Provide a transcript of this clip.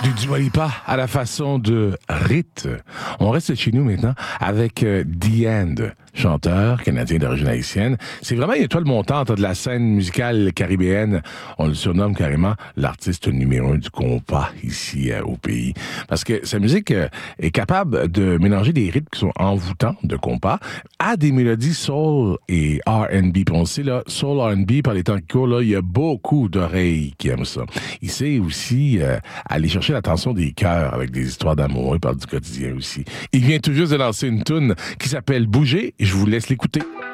Du Dua Lipa à la façon de Rit. On reste chez nous maintenant avec The End, chanteur canadien d'origine haïtienne. C'est vraiment une étoile montante de la scène musicale caribéenne. On le surnomme carrément l'artiste numéro 1 du compas ici au pays. Parce que sa musique est capable de mélanger des rythmes qui sont envoûtants de compas à des mélodies soul et R&B. Puis on sait, là, soul R&B, par les temps qui courent, là, il y a beaucoup d'oreilles qui aiment ça. Il sait aussi aller chercher l'attention des cœurs avec des histoires d'amour. Il parle du quotidien aussi. Il vient tout juste de lancer une toune qui s'appelle Bouger. Je vous laisse l'écouter.